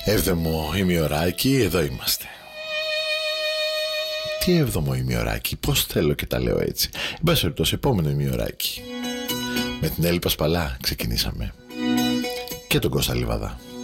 Έβδομο ημιωράκι, εδώ είμαστε. Τι έβδομο ημιωράκι, πώς θέλω και τα λέω έτσι. Εν πάση περιπτώσει, επόμενο ημιωράκι. Με την Έλλη Πασπαλά ξεκινήσαμε. Και τον Κώστα Λιβαδά.